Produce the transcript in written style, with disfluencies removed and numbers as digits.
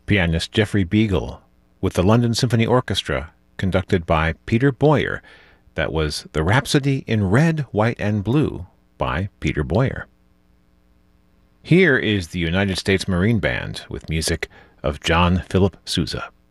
Pianist Geoffrey Beagle with the London Symphony Orchestra, conducted by Peter Boyer. That was The Rhapsody in Red, White, and Blue by Peter Boyer. Here is the United States Marine Band with music of John Philip Sousa.